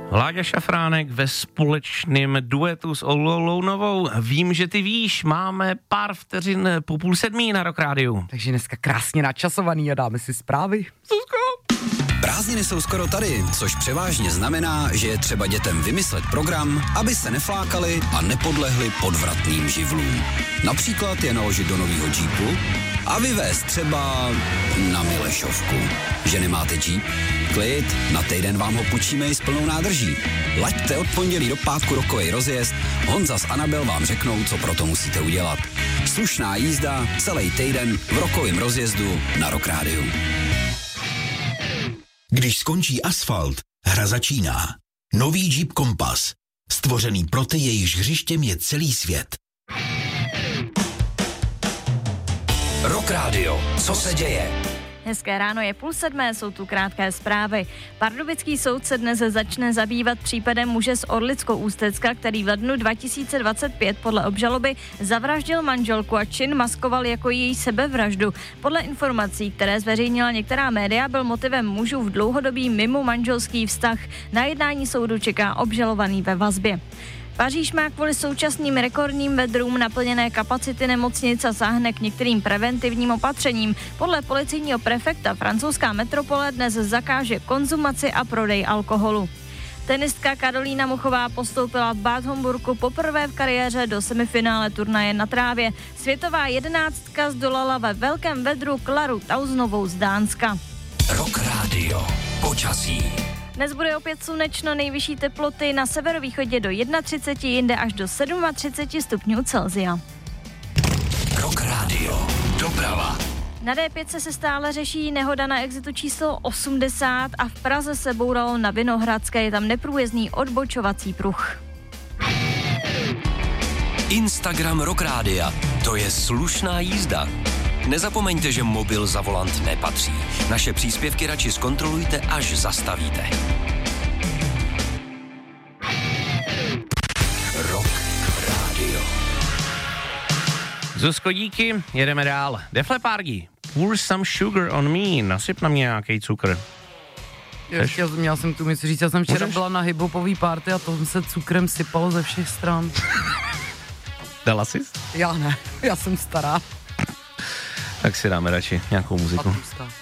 Láďa Šafránek ve společném duetu s Olou Lounovou. Vím, že ty víš, máme pár vteřin po 6:30 na Rock Rádiu. Takže dneska krásně načasovaný a dáme si zprávy. Prázdniny jsou skoro tady, což převážně znamená, že je třeba dětem vymyslet program, aby se neflákali a nepodlehli podvratným živlům. Například je naložit do nového džípu a vyvést třeba na Milešovku. Že nemáte džíp? Klid, na týden vám ho půjčíme i s plnou nádrží. Laďte od pondělí do pátku rokovej rozjezd, Honza s Anabel vám řeknou, co pro to musíte udělat. Slušná jízda celý týden v rokovém rozjezdu na Rock Rádiu. Když skončí asfalt, hra začíná. Nový Jeep Compass. Stvořený pro ty, jejichž hřištěm je celý svět. Rock Radio. Co se děje? Hezké ráno, je 6:30, jsou tu krátké zprávy. Pardubický soud se dnes začne zabývat případem muže z Orlicko-Ústecka, který v lednu 2025 podle obžaloby zavraždil manželku a čin maskoval jako její sebevraždu. Podle informací, které zveřejnila některá média, byl motivem mužův dlouhodobý mimo manželský vztah. Na jednání soudu čeká obžalovaný ve vazbě. Paříž má kvůli současným rekordním vedrům naplněné kapacity nemocnic a sáhne k některým preventivním opatřením. Podle policejního prefekta francouzská metropole dnes zakáže konzumaci a prodej alkoholu. Tenistka Karolína Muchová postoupila v Bad Homburku poprvé v kariéře do semifinále turnaje na trávě. Světová 11 zdolala ve velkém vedru Klaru Tausnovou z Dánska. Rock Radio. Počasí. Dnes bude opět slunečno, nejvyšší teploty na severovýchodě do 31, jinde až do 37 stupňů Celsia. Rock Radio. Doprava. Na D5 se stále řeší nehoda na exitu číslo 80 a v Praze se bouralo na Vinohradské, je tam neprůjezdný odbočovací pruh. Instagram Rock Rádia. To je slušná jízda. Nezapomeňte, že mobil za volant nepatří. Naše příspěvky radši zkontrolujte, až zastavíte. Rock Radio. Zuzko, díky, jedeme dál. Def Leppard, Pour some sugar on me, nasyp na mě nějaký cukr. Měl jsem tu mysli říct, já jsem včera byla na hiphopový party a to se cukrem sypalo ze všech stran. Dala jsi? Já ne, já jsem stará. Tak si dáme radši nějakou muziku. A tlustá.